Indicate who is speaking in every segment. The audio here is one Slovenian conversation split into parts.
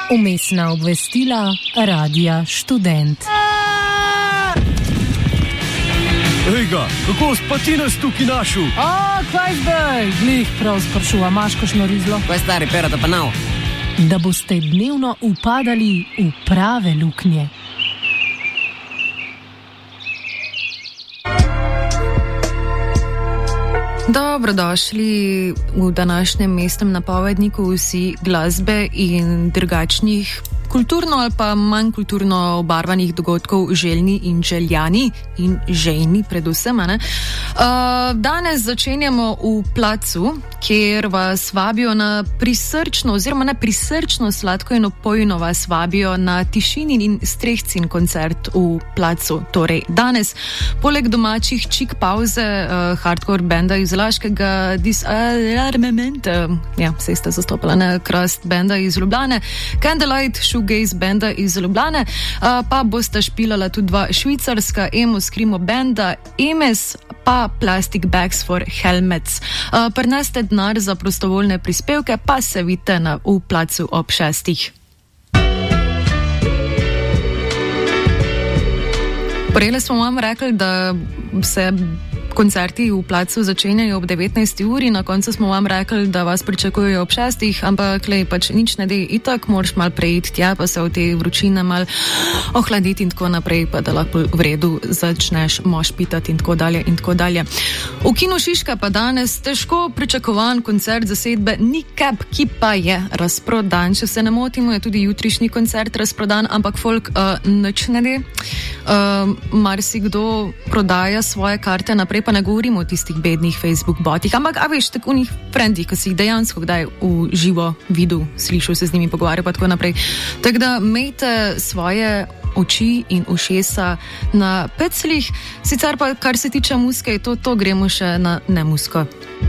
Speaker 1: Vmesna obvestila Radia Študent.
Speaker 2: Ejga, kako pa ti nas tukaj našel?
Speaker 1: Kaj zdaj? Glih prav sprašuva, imaš kakšno rizlo?
Speaker 3: Kaj stari, perata pa nav?
Speaker 1: Da boste dnevno upadali v prave luknje.
Speaker 4: Dobrodošli v današnjem mestnem napovedniku vsi glasbe in drugačnih kulturno ali pa manj kulturno obarvanih dogodkov željni in željani in žejni predvsem. Danes začenjamo v Placu, kjer vas vabijo na prisrčno oziroma na prisrčno sladko in opojno vas vabijo na Tišinin in Strehcin koncert v Placu. Torej danes, poleg domačih čik pauze hardcore benda iz Laškega Disarmament, saj sta zastopala na Krust benda iz Ljubljane, Candlelight shoegaze benda iz Ljubljane, pa bosta špilala tudi dva švicarska emo screamo benda Emes pa Plastic Bags for Helmets. Prinesite denar za prostovoljne prispevke, pa se vidite v Placu ob 6. Prejle smo vam rekli, da se koncerti v Placu začenjajo ob 19. uri, na koncu smo vam rekli, da vas pričakujejo ob 6, ampak pač nič ne dej, itak moraš mal prejiti tja, pa se v te vročine mal ohladiti in tako naprej, pa da lahko v redu začneš moš pitati in tako dalje in tako dalje. V Kinu Šiška pa danes težko pričakovan koncert zasedbe Nikab, ki pa je razprodan. Če se ne motimo, je tudi jutrišnji koncert razprodan, ampak folk nič ne de. Marsikdo prodaja svoje karte naprej, pa ne govorimo o tistih bednih Facebook botih, ampak veš, tako njih frendih, ki si jih dejansko kdaj v živo videl, slišal se z njimi pogovarjal, pa tako naprej. Tako da imejte svoje oči in ušesa na peclih, sicer pa, kar se tiče muske, to gremo še na nemusko.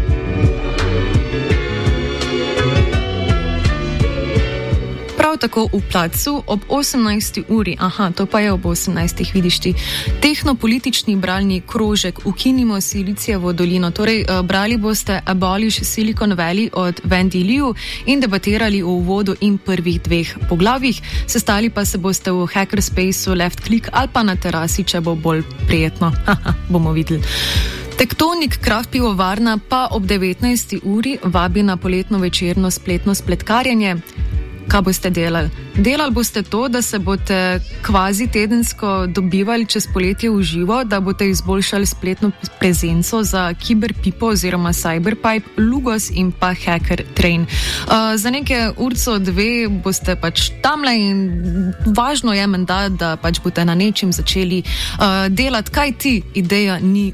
Speaker 4: Prav tako v Placu ob 18. uri, to pa je ob 18. vidiš ti, tehnopolitični bralni krožek Ukinimo Silicijevo dolino. Torej, brali boste Abolish Silicon Valley od Wendy Liu in debatirali o uvodu in prvih 2 poglavjih. Sestali pa se boste v hackerspaceu Left Click ali pa na terasi, če bo bolj prijetno. Bomo videli. Tektonik Kraft pivovarna pa ob 19. uri vabi na poletno večerno spletno spletkarjenje. Kaj boste delali? Delali boste to, da se boste kvazi tedensko dobivali čez poletje v živo, da boste izboljšali spletno prezenco za Cyberpipo oziroma Cyberpipe, Lugos in pa Hacker Train. Za neke urco 2 boste pač tamle in važno je menda, da pač boste na nečem začeli delati, kaj ti ideja ni